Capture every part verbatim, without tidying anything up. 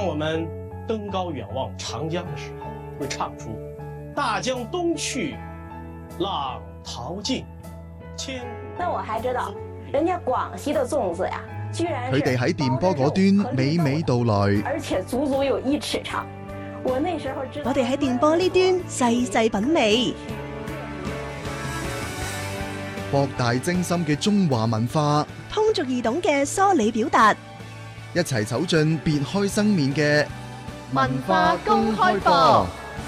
当我们登高远望长江的时候，会唱出“大江东去，浪淘尽，千古”。 那我還知道，人家廣西的粽子呀，居然佢哋喺電波嗰端娓娓道來， 而且足足有一尺長。我那時候知道， 我哋喺電波呢端細細品味， 博大精深嘅中華文化， 通俗易懂嘅梳理表達， 一齊走進別開生面嘅文化公開課。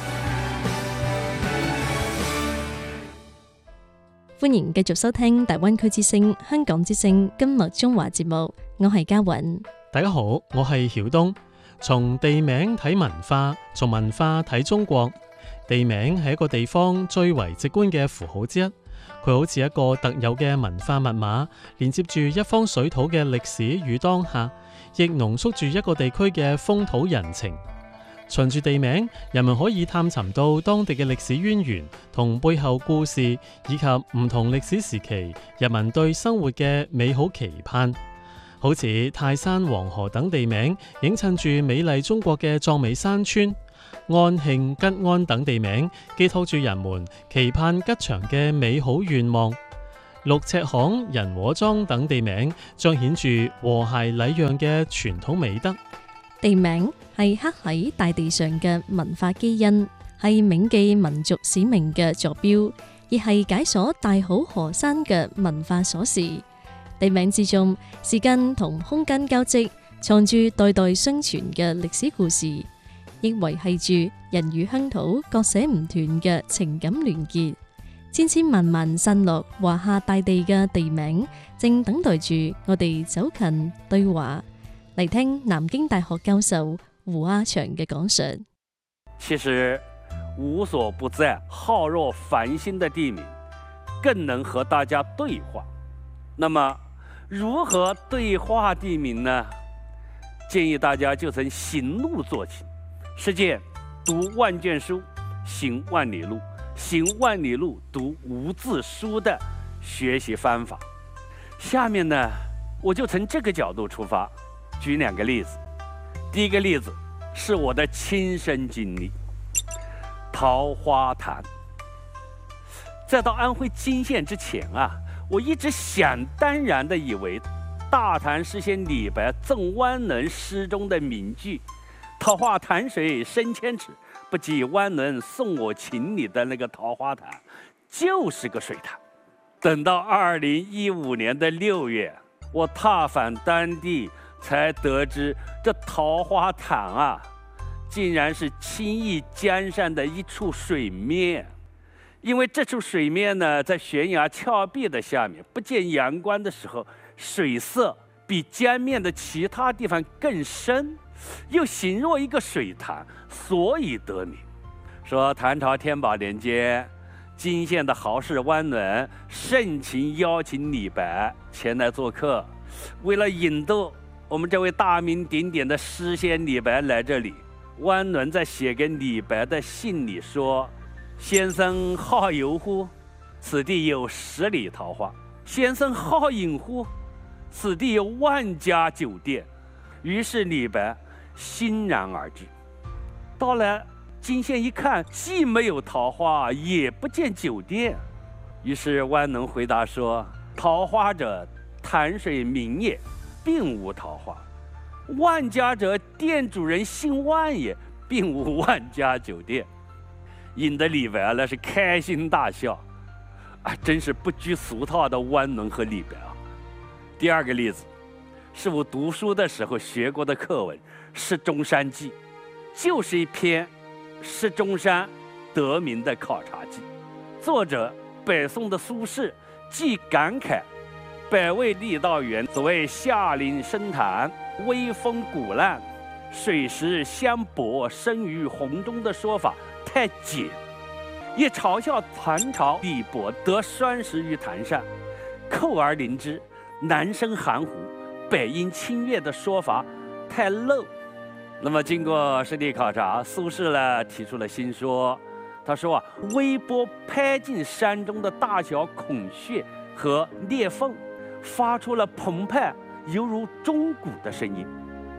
歡迎繼續收聽大灣區之聲、香港之聲今日中華節目，我係嘉韻。 大家好，我係曉東。從地名睇文化，從文化睇中國。地名係一個地方最為直觀嘅符號之一，佢好似一個特有嘅文化密碼，連接住一方水土嘅歷史與當下，亦濃縮住一個地區嘅風土人情。循住地名，人們可以探尋到當地嘅歷史淵源同背後故事，以及唔同歷史時期人民對生活嘅美好期盼。好似泰山、黃河等地名，映襯住美麗中國嘅壯美山川；安慶、吉安等地名，寄託住人們期盼吉祥嘅美好願望。六尺巷、人和莊等地名，彰顯住和諧禮讓嘅傳統美德。 地名係刻喺大地上嘅文化基因，係銘記民族使命嘅坐標，亦係解鎖大好河山嘅文化鎖匙。地名之中，時間同空間交織，藏住代代相傳嘅歷史故事，亦維繫住人與鄉土割捨唔斷嘅情感聯結。千千萬萬散落華夏大地嘅地名，正等待住我哋走近對話。嚟聽南京大學教授胡阿祥嘅講述。 其實無所不在、浩若繁星的地名，更能和大家對話。那麼如何對話地名呢？建議大家就從行路做起，實踐讀萬卷書，行萬里路，行萬里路讀無字書的學習方法。下面呢，我就從這個角度出發，舉兩個例子。第一個例子是我的親身經歷，桃花潭。在到安徽涇縣之前啊，我一直想當然地以為大唐詩仙李白贈汪倫詩中的名句“桃花潭水深千尺，不及汪倫送我情”裡的那個桃花潭就是個水潭。等到二零一五年的六月，我踏訪當地，才得知這桃花潭啊，竟然是青義江上的一處水面。因為這處水面呢，在懸崖峭壁的下面，不見陽光的時候，水色比江面的其他地方更深，又形若一個水潭，所以得名。說唐朝天寶年間，涇縣的豪士汪倫盛情邀請李白前來做客，為了引逗我們這位大名鼎鼎的詩仙李白來這裡，汪倫在寫給李白的信裡說：“先生好遊乎？此地有十里桃花。先生好飲乎？此地有萬家酒店。”於是李白欣然而至。到了涇縣一看，既沒有桃花，也不見酒店。於是汪倫回答說：“桃花者，潭水名也，並無桃花；萬家者，店主人姓萬也，並無萬家酒店。”引得李白那是開心大笑，啊，真是不拘俗套的汪倫和李白啊。第二個例子，是我讀書的時候學過的課文《釋中山記》，就是一篇釋中山得名的考察記。作者北宋的蘇軾，既感慨百味酈道園所謂下嶺深潭，微風鼓浪，水石相搏，生於洪中的說法太簡，也嘲笑唐朝李白得雙石於潭上，扣而臨之，南生含糊，北應清月的說法太漏。那麼經過實地考察，蘇軾呢提出了新說，他說啊，微波拍進山中的大小孔穴和裂縫，發出了澎湃猶如鐘鼓的聲音。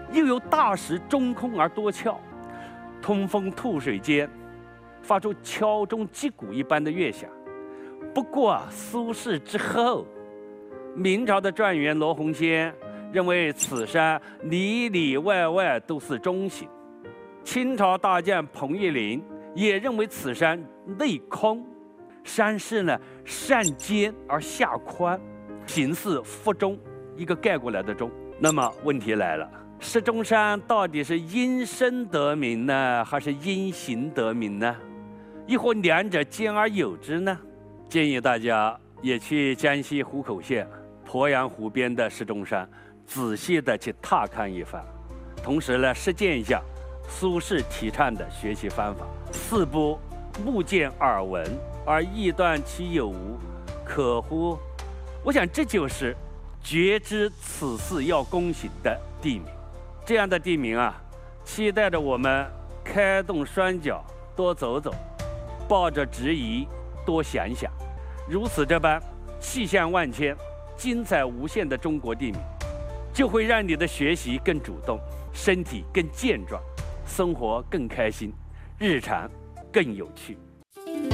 又有大石中空而多窍，通风吐水间，发出敲钟击鼓一般的乐响。不过啊，苏轼之后，明朝的状元罗洪先认为此山里里外外都是中形。清朝大将彭玉麟也认为此山内空，山势呢上尖而下宽，形似腹中一个盖过来的钟。那么问题来了，石钟山到底是因声得名呢，还是因形得名呢？亦或两者兼而有之呢？建议大家也去江西湖口县鄱阳湖边的石钟山，仔细的去踏看一番，同时呢，实践一下苏轼提倡的学习方法。四不目见耳闻而臆断其有无，可乎？我想这就是觉知此事要躬行的地名。这样的地名啊，期待着我们开动双脚多走走，抱着质疑多想想。如此这般气象万千、精彩无限的中国地名，就会让你的学习更主动，身体更健壮，生活更开心，日常更有趣。